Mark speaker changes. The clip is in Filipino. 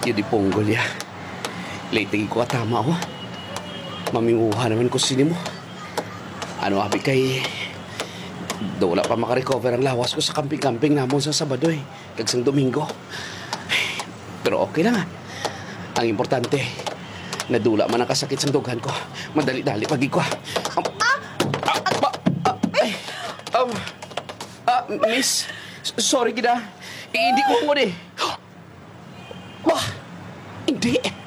Speaker 1: Yun di ponggol ya. Late ko tama ako. Maminguha naman ko sini mo. Ano abi kay... Wala pa makarecover ang lawas ko sa camping-camping namon sa Sabado eh. Kagsang Domingo. Pero okay lang ah. Ang importante, nadula man ang kasakit sa dughan ko. Madali-dali pagi ko ah. Um, Miss, sorry kita. Hindi ko mo eh. Wah, hindi.